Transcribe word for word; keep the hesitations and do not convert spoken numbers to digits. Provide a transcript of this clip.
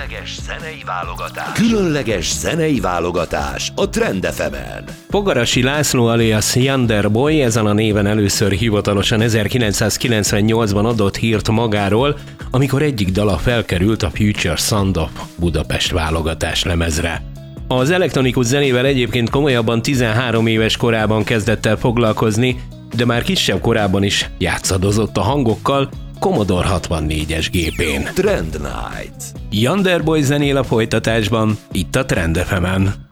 Különleges zenei válogatás. Különleges zenei válogatás a Trend ef emen. Pogarasi László alias Yonder Boy ezen a néven először hivatalosan ezerkilencszázkilencvennyolcban adott hírt magáról, amikor egyik dala felkerült a Future Sound of Budapest válogatás lemezre. Az elektronikus zenével egyébként komolyabban tizenhárom éves korában kezdett el foglalkozni, de már kisebb korában is játszadozott a hangokkal Commodore hatvannégyes gépén. Trend Night. Yonder Boy zenél a folytatásban, itt a Trend ef emen.